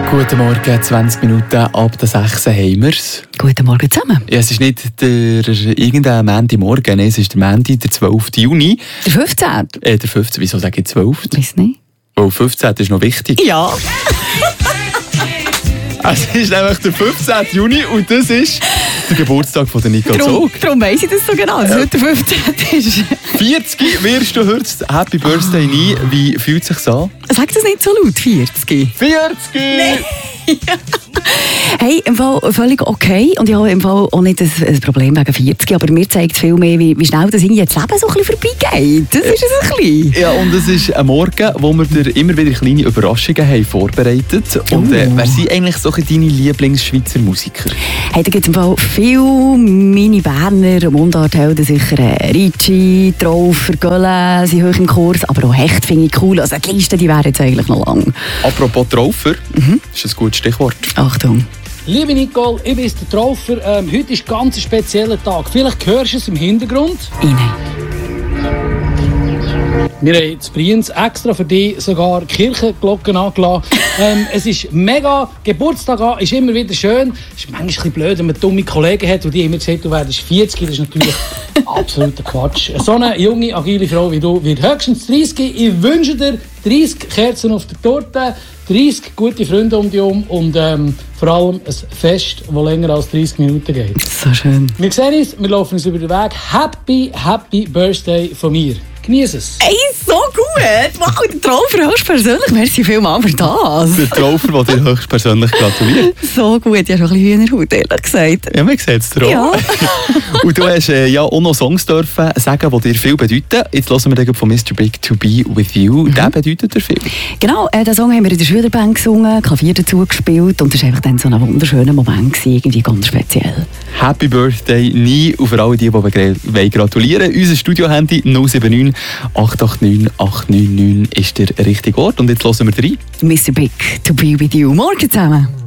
Guten Morgen, 20 Minuten ab der 6 haben wir es. Guten Morgen zusammen. Ja, es ist nicht irgendein Montagmorgen, es ist der Montag, der 12. Juni. Der 15. Der 15. Wieso sage ich 12? Weiss nicht. Weil 15. ist noch wichtig. Ja. Es ist nämlich der 15. Juni und das ist der Geburtstag von der Nicole Zog. Darum weiss ich das so genau, dass heute der 15. ist. 40 wirst du heute. Happy Birthday nie. Wie fühlt es sich an? Sag das nicht so laut, 40. 40! Nee. Hey, im Fall völlig okay. Und ich habe im Fall auch nicht ein Problem wegen 40. Aber mir zeigt viel mehr, wie schnell das irgendwie das Leben so ein bisschen vorbeigeht. Das ist es ein bisschen. Ja, und es ist ein Morgen, wo wir dir immer wieder kleine Überraschungen haben vorbereitet. Und wer sind eigentlich so deine Lieblings-Schweizer Musiker? Hey, da gibt es im Fall viele meine Berner Mundarthelden, sicher Ricci, Traufer, Gölle sind hoch im Kurs, aber auch Hecht finde ich cool. Also die Liste, die wäre jetzt eigentlich noch lang. Apropos Traufer, das ist ein gutes Stichwort. Achtung. Liebe Nicole, ich bin der Traufer. Heute ist ein ganz spezieller Tag. Vielleicht hörst du es im Hintergrund. Wir haben in Brienz extra für dich sogar Kirchenglocken angelassen. Es ist mega. Geburtstag an ist immer wieder schön. Es ist manchmal ein bisschen blöd, wenn man dumme Kollegen hat, und die immer gesagt, du werdest 40. Das ist natürlich absoluter Quatsch. So eine junge, agile Frau wie du wird höchstens 30. Ich wünsche dir 30 Kerzen auf der Torte, 30 gute Freunde um dich herum und vor allem ein Fest, das länger als 30 Minuten geht. So schön. Wir sehen uns, wir laufen uns über den Weg. Happy Birthday von mir. Genieß es. Ey, so gut! Mach den Traufer höchstpersönlich. Merci vielmals für das. Der Traufer, der dir höchstpersönlich gratuliert. So gut, ich habe schon ein bisschen Hühnerhaut, ehrlich gesagt. Ja, man sieht es dir Ja. Und du hast ja auch noch Songs dürfen sagen, die dir viel bedeuten. Jetzt hören wir den von Mr. Big «To Be With You». Der bedeutet dir viel. Genau, den Song haben wir in der Schülerband gesungen, Klavier dazu gespielt und das war einfach dann so ein wunderschöner Moment gewesen, irgendwie ganz speziell. Happy Birthday nie und für alle die gratulieren wollen. Unser Studio-Handy 079 889 899 ist der richtige Ort. Und jetzt hören wir rein. Mr. Big «To Be With You». Morgen zusammen.